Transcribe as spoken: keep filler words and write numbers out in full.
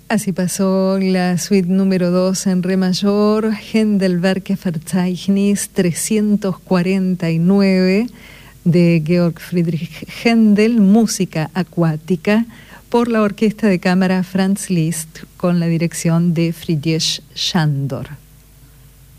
Así pasó la suite número dos en re mayor, Händelwerke-Verzeichnis trescientos cuarenta y nueve de Georg Friedrich Händel, música acuática, por la Orquesta de Cámara Franz Liszt con la dirección de Friedrich Schandor.